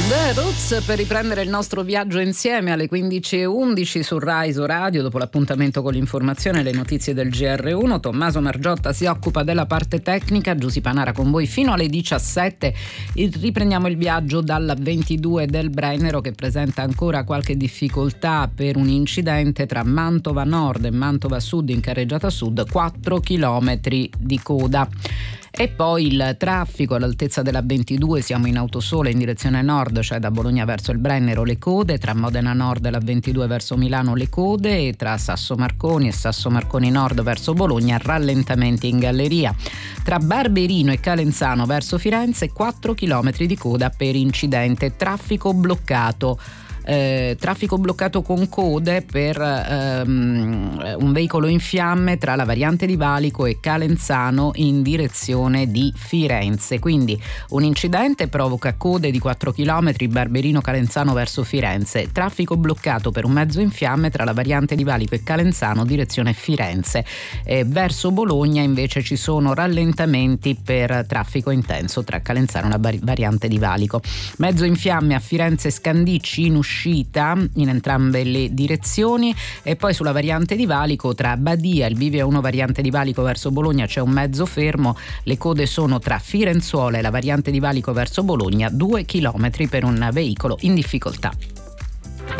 The Roots, per riprendere il nostro viaggio insieme alle 15:11 su Rai Radio. Dopo l'appuntamento con l'informazione e le notizie del GR1, Tommaso Margiotta si occupa della parte tecnica, Giusy Panara con voi fino alle 17. Riprendiamo il viaggio dalla 22 del Brennero, che presenta ancora qualche difficoltà per un incidente tra Mantova Nord e Mantova Sud in carreggiata sud, 4 chilometri di coda. E poi il traffico all'altezza della 22, siamo in autosole in direzione nord, cioè da Bologna verso il Brennero le code, tra Modena Nord e la 22 verso Milano le code, e tra Sasso Marconi e Sasso Marconi Nord verso Bologna rallentamenti in galleria. Tra Barberino e Calenzano verso Firenze 4 chilometri di coda per incidente, traffico bloccato con code per un veicolo in fiamme tra la variante di Valico e Calenzano in direzione di Firenze. Quindi un incidente provoca code di 4 km Barberino Calenzano verso Firenze, traffico bloccato per un mezzo in fiamme tra la variante di Valico e Calenzano direzione Firenze. Verso Bologna invece ci sono rallentamenti per traffico intenso tra Calenzano e la variante di Valico. Mezzo in fiamme a Firenze Scandicci in uscita in entrambe le direzioni, e poi sulla variante di Valico tra Badia, il bivio 1 variante di Valico verso Bologna c'è un mezzo fermo, le code sono tra Firenzuola e la variante di Valico verso Bologna, 2 chilometri per un veicolo in difficoltà.